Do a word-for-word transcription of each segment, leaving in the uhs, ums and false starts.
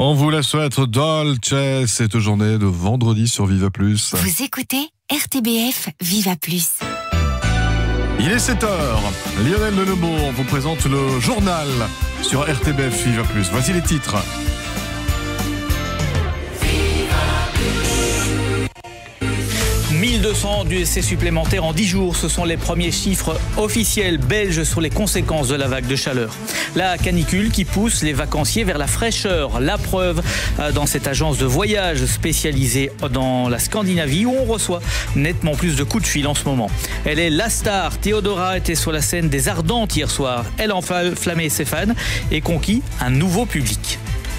On vous la souhaite dolce cette journée de vendredi sur Viva Plus. Vous écoutez R T B F Viva Plus. Il est sept heures. Lionel Lenebourg vous présente le journal sur R T B F Viva Plus. Voici les titres. mille deux cents décès supplémentaires en dix jours, ce sont les premiers chiffres officiels belges sur les conséquences de la vague de chaleur. La canicule qui pousse les vacanciers vers la fraîcheur, la preuve dans cette agence de voyage spécialisée dans la Scandinavie où on reçoit nettement plus de coups de fil en ce moment. Elle est la star, Théodora était sur la scène des Ardentes hier soir. Elle a enflammé ses fans et conquis un nouveau public.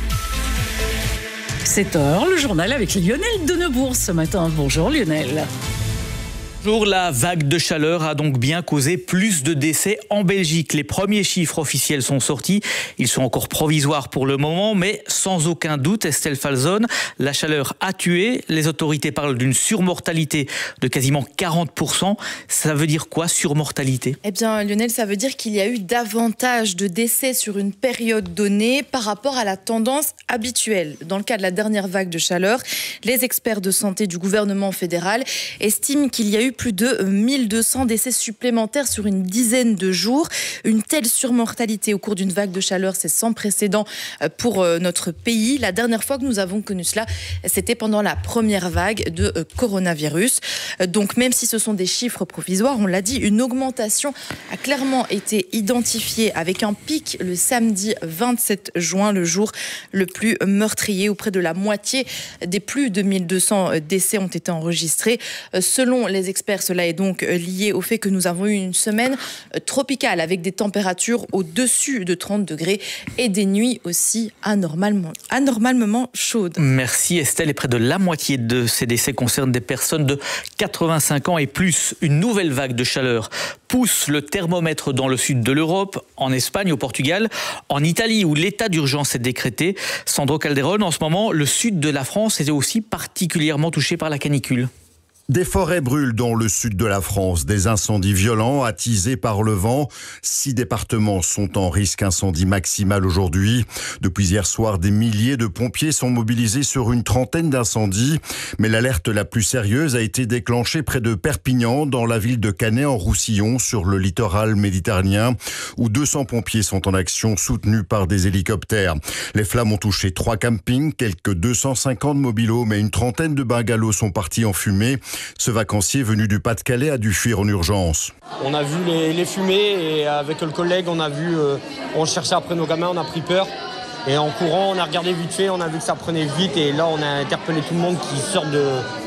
sept heures, le journal avec Lionel Lenebourg ce matin. Bonjour Lionel. Bonjour, la vague de chaleur a donc bien causé plus de décès en Belgique. Les premiers chiffres officiels sont sortis. Ils sont encore provisoires pour le moment, mais sans aucun doute, Estelle Falzon, la chaleur a tué. Les autorités parlent d'une surmortalité de quasiment quarante pour cent. Ça veut dire quoi, surmortalité ? Eh bien, Lionel, ça veut dire qu'il y a eu davantage de décès sur une période donnée par rapport à la tendance habituelle. Dans le cas de la dernière vague de chaleur, les experts de santé du gouvernement fédéral estiment qu'il y a eu plus de mille deux cents décès supplémentaires sur une dizaine de jours. Une telle surmortalité au cours d'une vague de chaleur, c'est sans précédent pour notre pays. La dernière fois que nous avons connu cela, c'était pendant la première vague de coronavirus. Donc même si ce sont des chiffres provisoires, on l'a dit, une augmentation a clairement été identifiée avec un pic le samedi vingt-sept juin, le jour le plus meurtrier, où près de la moitié des plus de mille deux cents décès ont été enregistrés. Selon les experts, cela est donc lié au fait que nous avons eu une semaine tropicale avec des températures au-dessus de trente degrés et des nuits aussi anormalement, anormalement chaudes. Merci Estelle. Et près de la moitié de ces décès concernent des personnes de quatre-vingt-cinq ans et plus. Une nouvelle vague de chaleur pousse le thermomètre dans le sud de l'Europe, en Espagne, au Portugal, en Italie où l'état d'urgence est décrété. Sandro Calderone, en ce moment, le sud de la France est aussi particulièrement touché par la canicule. Des forêts brûlent dans le sud de la France, des incendies violents attisés par le vent. Six départements sont en risque incendie maximal aujourd'hui. Depuis hier soir, des milliers de pompiers sont mobilisés sur une trentaine d'incendies. Mais l'alerte la plus sérieuse a été déclenchée près de Perpignan, dans la ville de Canet-en-Roussillon, sur le littoral méditerranéen, où deux cents pompiers sont en action, soutenus par des hélicoptères. Les flammes ont touché trois campings, quelques deux cent cinquante mobilos, mais une trentaine de bungalows sont partis en fumée. Ce vacancier venu du Pas-de-Calais a dû fuir en urgence. On a vu les, les fumées et avec le collègue, on a vu, euh, on cherchait après nos gamins, on a pris peur. Et en courant, on a regardé vite fait, on a vu que ça prenait vite et là, on a interpellé tout le monde qui sort de...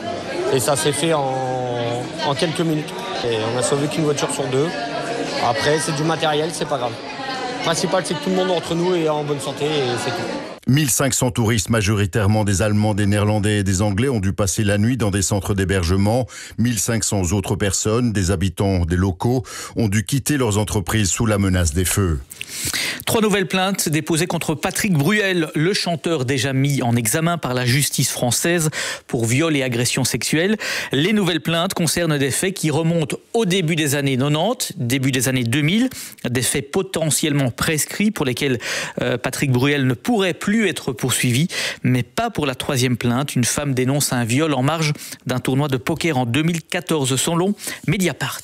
Et ça s'est fait en, en quelques minutes. Et on a sauvé qu'une voiture sur deux. Après, c'est du matériel, c'est pas grave. Le principal, c'est que tout le monde entre nous est en bonne santé et c'est tout. mille cinq cents touristes, majoritairement des Allemands, des Néerlandais et des Anglais, ont dû passer la nuit dans des centres d'hébergement. mille cinq cents autres personnes, des habitants, des locaux, ont dû quitter leurs entreprises sous la menace des feux. Trois nouvelles plaintes déposées contre Patrick Bruel, le chanteur déjà mis en examen par la justice française pour viol et agression sexuelle. Les nouvelles plaintes concernent des faits qui remontent au début des années quatre-vingt-dix, début des années deux mille, des faits potentiellement prescrits pour lesquels euh, Patrick Bruel ne pourrait plus être poursuivi, mais pas pour la troisième plainte. Une femme dénonce un viol en marge d'un tournoi de poker en deux mille quatorze, selon Mediapart.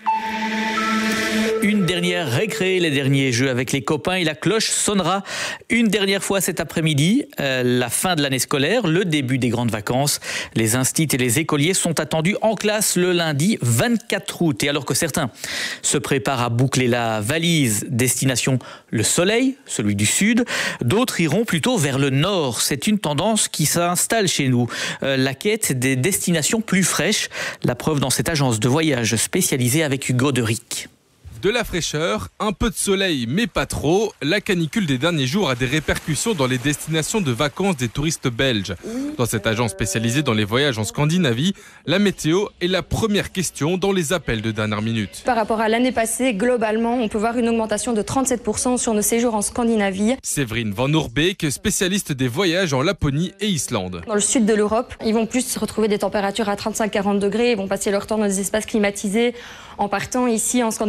Une dernière récré, les derniers jeux avec les copains et la cloche sonnera une dernière fois cet après-midi. Euh, la fin de l'année scolaire, le début des grandes vacances. Les instits et les écoliers sont attendus en classe le lundi vingt-quatre août. Et alors que certains se préparent à boucler la valise destination le soleil, celui du sud, d'autres iront plutôt vers le nord. C'est une tendance qui s'installe chez nous. Euh, la quête des destinations plus fraîches. La preuve dans cette agence de voyage spécialisée avec Hugo de Ric. De la fraîcheur, un peu de soleil mais pas trop, la canicule des derniers jours a des répercussions dans les destinations de vacances des touristes belges. Dans cette agence spécialisée dans les voyages en Scandinavie, la météo est la première question dans les appels de dernière minute. Par rapport à l'année passée, globalement, on peut voir une augmentation de trente-sept pour cent sur nos séjours en Scandinavie. Séverine Van Oorbeek, spécialiste des voyages en Laponie et Islande. Dans le sud de l'Europe, ils vont plus retrouver des températures à trente-cinq à quarante degrés, ils vont passer leur temps dans des espaces climatisés. En partant ici en Scandinavie,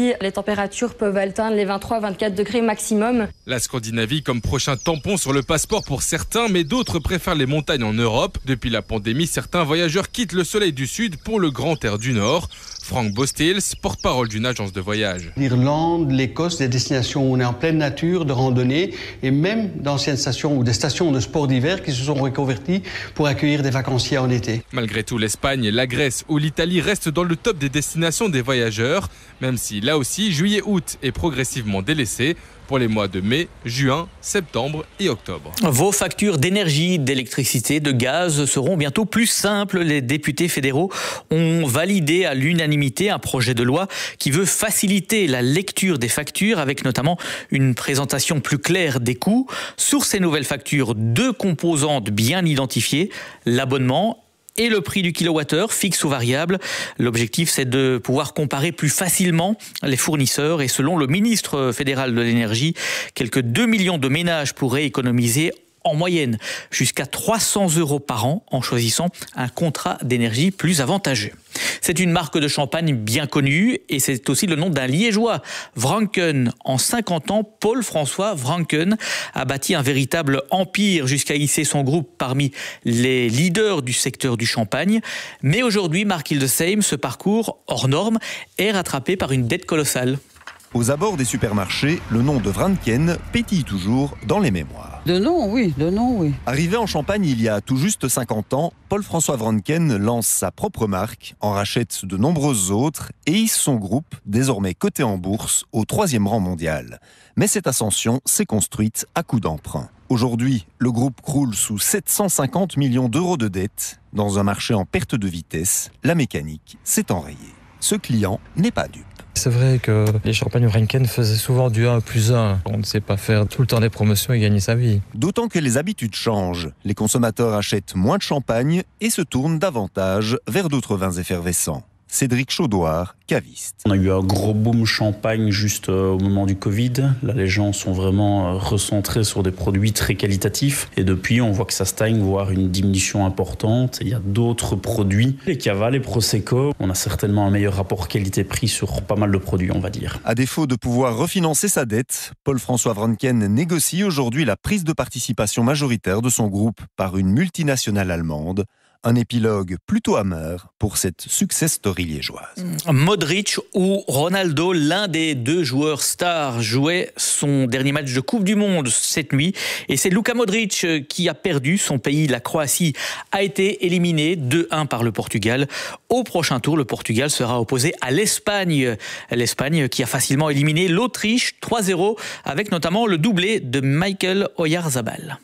midi, les températures peuvent atteindre les vingt-trois à vingt-quatre degrés maximum. La Scandinavie comme prochain tampon sur le passeport pour certains, mais d'autres préfèrent les montagnes en Europe. Depuis la pandémie, certains voyageurs quittent le soleil du sud pour le grand air du nord. Frank Bostils, porte-parole d'une agence de voyage. L'Irlande, l'Écosse, des destinations où on est en pleine nature, de randonnée, et même d'anciennes stations ou des stations de sport d'hiver qui se sont reconverties pour accueillir des vacanciers en été. Malgré tout, l'Espagne, la Grèce ou l'Italie restent dans le top des destinations des voyageurs, même si là aussi, juillet-août est progressivement délaissé pour les mois de mai, juin, septembre et octobre. Vos factures d'énergie, d'électricité, de gaz seront bientôt plus simples. Les députés fédéraux ont validé à l'unanimité un projet de loi qui veut faciliter la lecture des factures avec notamment une présentation plus claire des coûts. Sur ces nouvelles factures, deux composantes bien identifiées, l'abonnement et le prix du kilowattheure, fixe ou variable. L'objectif, c'est de pouvoir comparer plus facilement les fournisseurs. Et selon le ministre fédéral de l'énergie, quelques deux millions de ménages pourraient économiser en moyenne jusqu'à trois cents euros par an en choisissant un contrat d'énergie plus avantageux. C'est une marque de champagne bien connue et c'est aussi le nom d'un liégeois, Vranken. En cinquante ans, Paul-François Vranken a bâti un véritable empire jusqu'à hisser son groupe parmi les leaders du secteur du champagne. Mais aujourd'hui, Mark Hildesheim, ce parcours hors norme est rattrapé par une dette colossale. Aux abords des supermarchés, le nom de Vranken pétille toujours dans les mémoires. De nom, oui, de nom, oui. Arrivé en Champagne il y a tout juste cinquante ans, Paul-François Vranken lance sa propre marque, en rachète de nombreuses autres et hisse son groupe, désormais coté en bourse, au troisième rang mondial. Mais cette ascension s'est construite à coups d'emprunt. Aujourd'hui, le groupe croule sous sept cent cinquante millions d'euros de dettes. Dans un marché en perte de vitesse, la mécanique s'est enrayée. Ce client n'est pas dupe. C'est vrai que les champagnes Vranken faisaient souvent du un plus un. On ne sait pas faire tout le temps des promotions et gagner sa vie. D'autant que les habitudes changent. Les consommateurs achètent moins de champagne et se tournent davantage vers d'autres vins effervescents. Cédric Chaudoir, caviste. On a eu un gros boom champagne juste au moment du Covid. Là, les gens sont vraiment recentrés sur des produits très qualitatifs. Et depuis, on voit que ça stagne, voire une diminution importante. Il y a d'autres produits. Les Cava, les Prosecco, on a certainement un meilleur rapport qualité-prix sur pas mal de produits, on va dire. À défaut de pouvoir refinancer sa dette, Paul-François Vranken négocie aujourd'hui la prise de participation majoritaire de son groupe par une multinationale allemande. Un épilogue plutôt amer pour cette success story liégeoise. Modric ou Ronaldo, l'un des deux joueurs stars, jouait son dernier match de Coupe du Monde cette nuit. Et c'est Luka Modric qui a perdu. Son pays, la Croatie, a été éliminé deux un par le Portugal. Au prochain tour, le Portugal sera opposé à l'Espagne. L'Espagne qui a facilement éliminé l'Autriche trois zéro avec notamment le doublé de Michael Oyarzabal.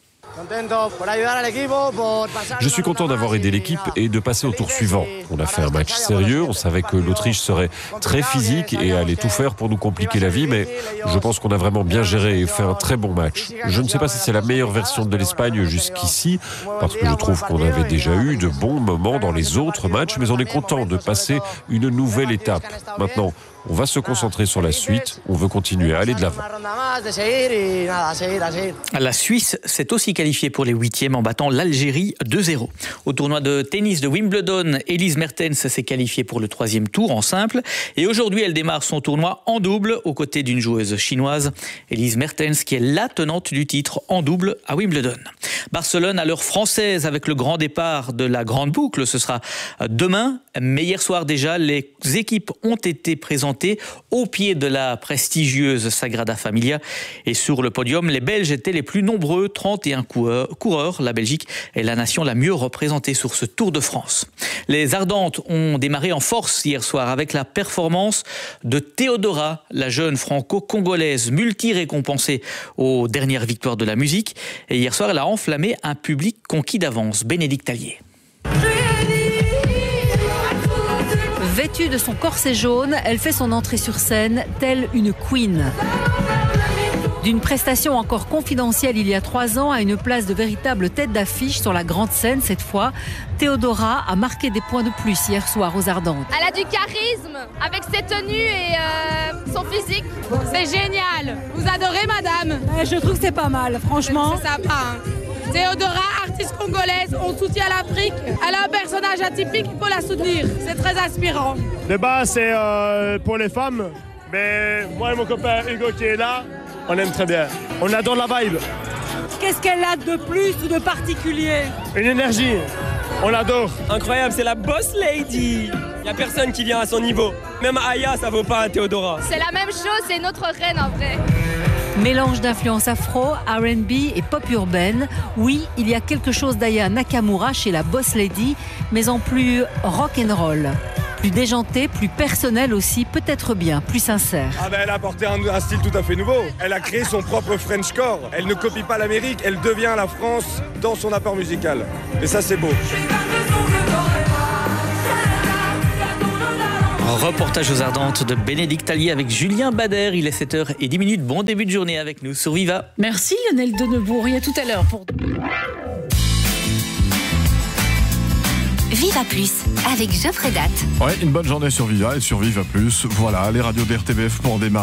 Je suis content d'avoir aidé l'équipe et de passer au tour suivant. On a fait un match sérieux, on savait que l'Autriche serait très physique et allait tout faire pour nous compliquer la vie, mais je pense qu'on a vraiment bien géré et fait un très bon match. Je ne sais pas si c'est la meilleure version de l'Espagne jusqu'ici, parce que je trouve qu'on avait déjà eu de bons moments dans les autres matchs, mais on est content de passer une nouvelle étape. Maintenant, on va se concentrer sur la suite, on veut continuer à aller de l'avant. La Suisse s'est aussi qualifiée pour les huitièmes en battant l'Algérie deux zéro. Au tournoi de tennis de Wimbledon, Elise Mertens s'est qualifiée pour le troisième tour en simple. Et aujourd'hui, elle démarre son tournoi en double aux côtés d'une joueuse chinoise, Elise Mertens, qui est la tenante du titre en double à Wimbledon. Barcelone à l'heure française avec le grand départ de la grande boucle. Ce sera demain, mais hier soir déjà, les équipes ont été présentées au pied de la prestigieuse Sagrada Familia. Et sur le podium, les Belges étaient les plus nombreux, trente et un coureurs. La Belgique est la nation la mieux représentée sur ce Tour de France. Les Ardentes ont démarré en force hier soir avec la performance de Théodora, la jeune franco-congolaise multi-récompensée aux dernières victoires de la musique. Et hier soir, elle a enflammé un public conquis d'avance. Bénédicte Allier. Vêtue de son corset jaune, elle fait son entrée sur scène telle une queen. D'une prestation encore confidentielle il y a trois ans à une place de véritable tête d'affiche sur la grande scène cette fois, Théodora a marqué des points de plus hier soir aux Ardentes. Elle a du charisme avec ses tenues et euh, son physique. C'est génial. Vous adorez madame? Je trouve que c'est pas mal, franchement. C'est sympa. Hein. Théodora, artiste congolaise, on soutient l'Afrique. Elle a un personnage atypique, il faut la soutenir. C'est très inspirant. Le bas, c'est euh, pour les femmes. Mais moi et mon copain Hugo qui est là, on aime très bien. On adore la vibe. Qu'est-ce qu'elle a de plus ou de particulier? Une énergie. On l'adore. Incroyable, c'est la boss lady. Il n'y a personne qui vient à son niveau. Même Aya, ça vaut pas un Théodora. C'est la même chose, c'est notre reine en vrai. Mélange d'influences afro, R and B et pop urbaine. Oui, il y a quelque chose d'Aya Nakamura chez la Boss Lady, mais en plus rock'n'roll. Plus déjanté, plus personnel aussi, peut-être bien, plus sincère. Ah ben elle a apporté un, un style tout à fait nouveau. Elle a créé son propre Frenchcore. Elle ne copie pas l'Amérique, elle devient la France dans son apport musical. Et ça c'est beau. Reportage aux Ardentes de Bénédicte Allier avec Julien Bader. Il est sept heures dix. Bon début de journée avec nous sur Viva. Merci Lionel Denebourg. Et à tout à l'heure pour... Viva Plus avec Geoffrey Date. Ouais, une bonne journée sur Viva et sur Viva Plus. Voilà, les radios d'R T B F pour démarrer.